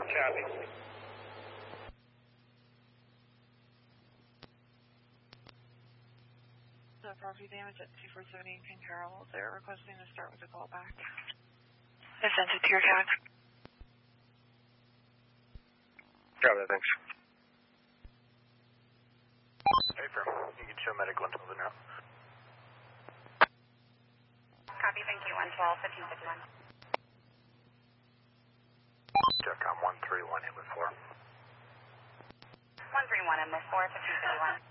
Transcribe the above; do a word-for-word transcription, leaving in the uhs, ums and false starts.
Copy. So property damage at two four seven eight King Carroll. They're requesting to start with a call back. I sent it to your account. Copy, thanks. Hey, firm. You can show medical until the now. Copy, thank you. one twelve, fifteen fifty-one. Jeffcom one three one, M four. one three one, M four, fifteen fifty-one.